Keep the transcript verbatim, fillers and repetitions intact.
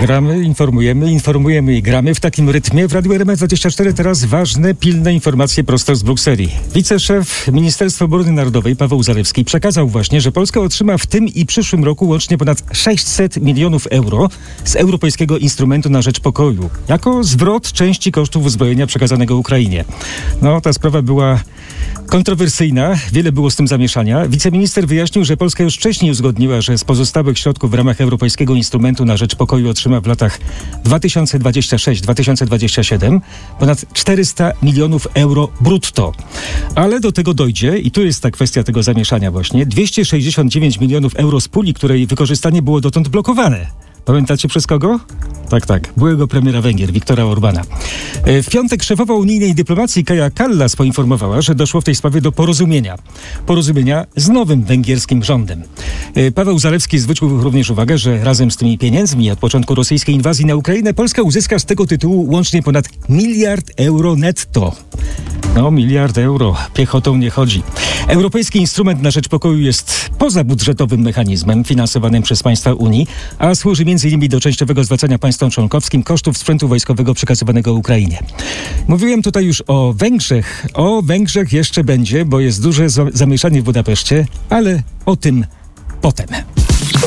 Gramy, informujemy, informujemy i gramy w takim rytmie. W Radiu R M F dwadzieścia cztery teraz ważne, pilne informacje prosto z Brukseli. Wiceszef Ministerstwa Obrony Narodowej Paweł Zalewski przekazał właśnie, że Polska otrzyma w tym i przyszłym roku łącznie ponad sześćset milionów euro z Europejskiego Instrumentu na Rzecz Pokoju jako zwrot części kosztów uzbrojenia przekazanego Ukrainie. No, ta sprawa była kontrowersyjna, wiele było z tym zamieszania. Wiceminister wyjaśnił, że Polska już wcześniej uzgodniła, że z pozostałych środków w ramach Europejskiego Instrumentu na Rzecz Pokoju otrzyma w latach dwa tysiące dwudziestym szóstym do dwa tysiące dwudziestego siódmego ponad czterysta milionów euro brutto. Ale do tego dojdzie, i tu jest ta kwestia tego zamieszania właśnie, dwieście sześćdziesiąt dziewięć milionów euro z puli, której wykorzystanie było dotąd blokowane. Pamiętacie przez kogo? Tak, tak. Byłego premiera Węgier, Viktora Orbana. W piątek szefowa unijnej dyplomacji Kaja Kallas poinformowała, że doszło w tej sprawie do porozumienia. Porozumienia z nowym węgierskim rządem. Paweł Zalewski zwrócił również uwagę, że razem z tymi pieniędzmi od początku rosyjskiej inwazji na Ukrainę Polska uzyska z tego tytułu łącznie ponad miliard euro netto. No, miliard euro. Piechotą nie chodzi. Europejski Instrument na Rzecz Pokoju jest pozabudżetowym mechanizmem finansowanym przez państwa Unii, a służy między innymi do częściowego zwracania państwom członkowskim kosztów sprzętu wojskowego przekazywanego Ukrainie. Mówiłem tutaj już o Węgrzech. O Węgrzech jeszcze będzie, bo jest duże zamieszanie w Budapeszcie, ale o tym potem.